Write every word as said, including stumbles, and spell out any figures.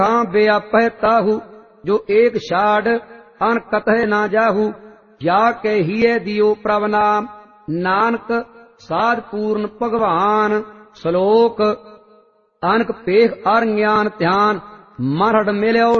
ਕਾਂ ਬਿਆਪਹਿ ਤਾਹੂ, ਜੋ ਏਕ ਛਾੜ ਅਨ ਕਤਹਿ ਨਾ ਜਾਹੂ। ਜਾ ਕੇ ਹੀਏ ਦਿਓ ਪ੍ਰਭ ਨਾਮ, ਨਾਨਕ ਸਾਧ ਪੂਰਨ ਭਗਵਾਨ। ਸ਼ਲੋਕ ਅਨਕ ਪੇਖ ਅਰ ਗਿਆਨ ਧਿਆਨ, ਮਨ ਹੜ ਮਿਲਿਓ